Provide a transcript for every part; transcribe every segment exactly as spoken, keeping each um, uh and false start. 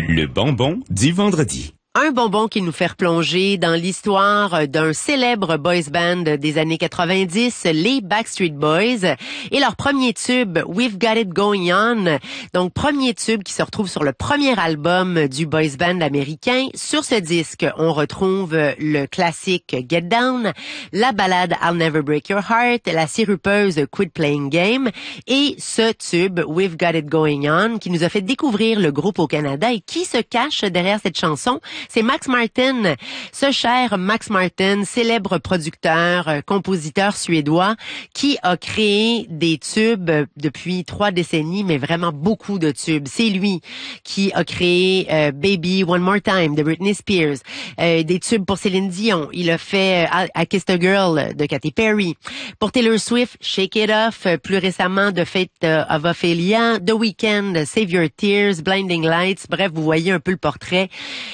Le bonbon du vendredi. Un bonbon qui nous fait replonger dans l'histoire d'un célèbre boys band des années quatre-vingt-dix, les Backstreet Boys, et leur premier tube, We've Got It Going On. Donc, premier tube qui se retrouve sur le premier album du boys band américain. Sur ce disque, on retrouve le classique Get Down, la ballade I'll Never Break Your Heart, la sirupeuse Quit Playing Game, et ce tube, We've Got It Going On, qui nous a fait découvrir le groupe au Canada et qui se cache derrière cette chanson. C'est Max Martin, ce cher Max Martin, célèbre producteur, euh, compositeur suédois, qui a créé des tubes depuis trois décennies, mais vraiment beaucoup de tubes. C'est lui qui a créé euh, Baby One More Time de Britney Spears, euh, des tubes pour Céline Dion. Il a fait euh, I Kissed a Girl de Katy Perry. Pour Taylor Swift, Shake It Off, euh, plus récemment de Fate of Ophelia, The Weeknd, Save Your Tears, Blinding Lights. Bref, vous voyez un peu le portrait.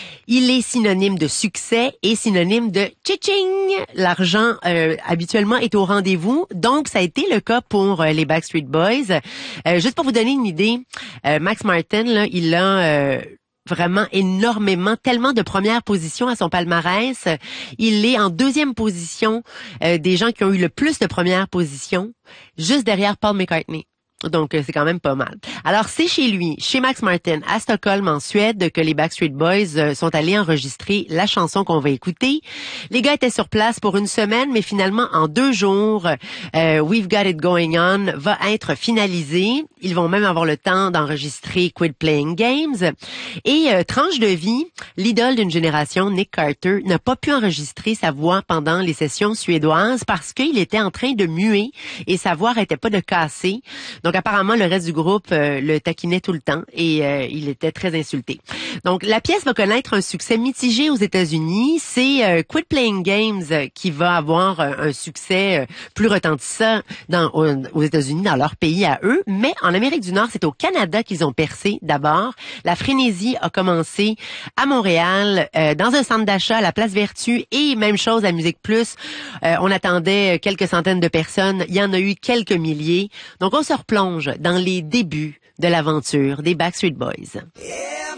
Il est synonyme de succès et synonyme de tching. L'argent euh, habituellement est au rendez-vous, donc ça a été le cas pour euh, les Backstreet Boys. Euh, juste pour vous donner une idée, euh, Max Martin, là, il a euh, vraiment énormément, tellement de premières positions à son palmarès. Il est en deuxième position euh, des gens qui ont eu le plus de premières positions, juste derrière Paul McCartney. Donc, c'est quand même pas mal. Alors, c'est chez lui, chez Max Martin, à Stockholm, en Suède, que les Backstreet Boys sont allés enregistrer la chanson qu'on va écouter. Les gars étaient sur place pour une semaine, mais finalement, en deux jours, euh, We've Got It Going On va être finalisé. Ils vont même avoir le temps d'enregistrer Quit Playing Games. Et euh, tranche de vie, l'idole d'une génération, Nick Carter, n'a pas pu enregistrer sa voix pendant les sessions suédoises parce qu'il était en train de muer et sa voix n'arrêtait pas de casser. Donc, apparemment, le reste du groupe euh, le taquinait tout le temps et euh, il était très insulté. Donc, la pièce va connaître un succès mitigé aux États-Unis. C'est euh, Quit Playing Games euh, qui va avoir euh, un succès euh, plus retentissant dans, aux États-Unis, dans leur pays à eux. Mais en Amérique du Nord, c'est au Canada qu'ils ont percé d'abord. La frénésie a commencé à Montréal, euh, dans un centre d'achat à la Place Vertu, et même chose à Musique Plus. Euh, on attendait quelques centaines de personnes. Il y en a eu quelques milliers. Donc, on se replonge dans les débuts de l'aventure des Backstreet Boys. Yeah.